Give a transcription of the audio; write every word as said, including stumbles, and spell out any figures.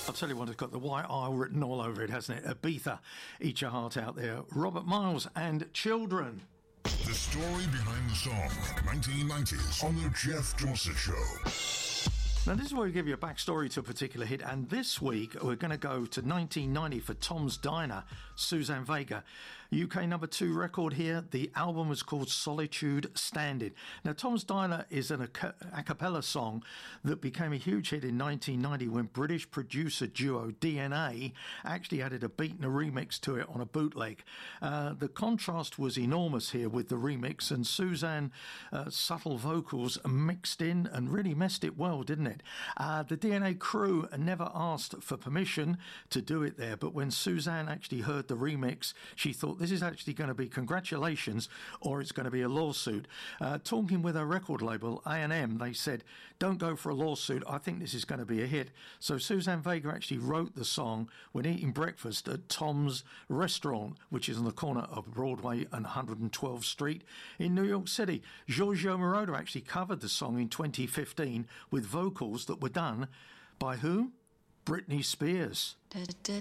I'll tell you what, it's got the white aisle written all over it, hasn't it? Ibiza, eat your heart out there. Robert Miles and Children. The story behind the song, nineteen nineties, on the Jeff Dorset Show. Now, this is where we give you a backstory to a particular hit, and this week we're going to go to nineteen ninety for Tom's Diner, Suzanne Vega. U K number two record here. The album was called Solitude Standing. Now, Tom's Diner is an a cappella song that became a huge hit in nineteen ninety when British producer duo D N A actually added a beat and a remix to it on a bootleg. Uh, the contrast was enormous here with the remix, and Suzanne uh, subtle vocals mixed in and really messed it well, didn't it? Uh, the D N A crew never asked for permission to do it there, but when Suzanne actually heard the remix, she thought this is actually going to be congratulations or it's going to be a lawsuit. Uh, talking with her record label, A and M, they said, don't go for a lawsuit, I think this is going to be a hit. So Suzanne Vega actually wrote the song when eating breakfast at Tom's Restaurant, which is on the corner of Broadway and one hundred twelfth Street in New York City. Giorgio Moroder actually covered the song in twenty fifteen with vocals that were done by who? Britney Spears.